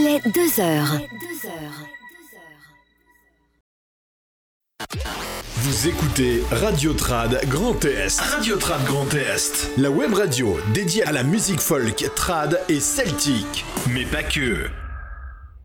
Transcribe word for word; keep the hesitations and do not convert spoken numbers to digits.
Il est deux heures. Vous écoutez Radio Trad Grand Est. Radio Trad Grand Est. La web radio dédiée à la musique folk, trad et celtique. Mais pas que.